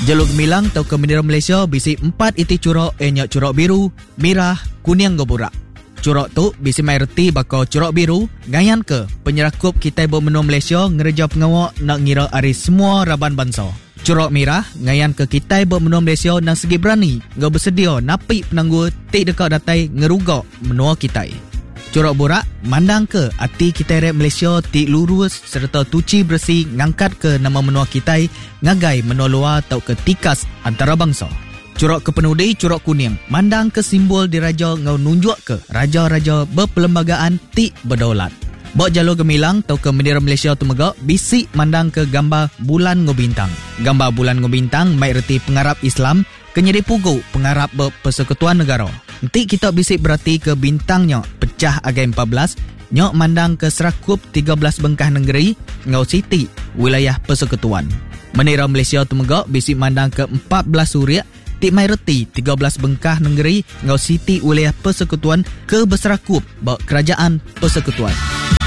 Jalur gemilang tau ke bendera Malaysia bisi 4 iti curok enyak curok biru, merah, kuning goburak. Curok tu bisi mai reti bakal curok biru ngayan ke penyerakup kita bermenua Malaysia ngereja pengawak nak ngira ari semua raban bangsa. Curok merah ngayan ke kita bermenua Malaysia nak segi berani ngau bersedia napi penangguh tik dekat datai ngerugak menua kita. Curok burak mandang ke hati kita rep Malaysia tik lurus serta tuci bersih ngangkat ke nama menua kita ngagai menua luar tau ke tikas antara bangsa. Curok kepenudi curok kuning mandang ke simbol diraja ngau nunjuk ke raja-raja berperlembagaan tik berdaulat. Bok jalur gemilang tau ke bendera Malaysia tu megak bisik mandang ke gambar bulan ngau bintang. Gambar bulan ngau bintang mai reti pengarap Islam kenyeri pugu pengarap berpersekutuan negara. Nanti kita bisik berarti ke bintangnya pecah agai 14 nyok mandang ke serakup 13 bengkah negeri ngau siti wilayah persekutuan. Bendera Malaysia tu megak bisik mandang ke 14 suria tik mai reti 13 bengkah negeri ngau siti wilayah persekutuan ke berserakup bak kerajaan persekutuan.